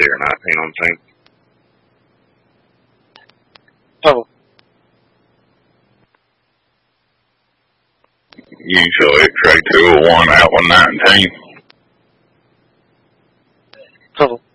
or 19 on the team. Total. Usually X-ray 201, out 119. Total.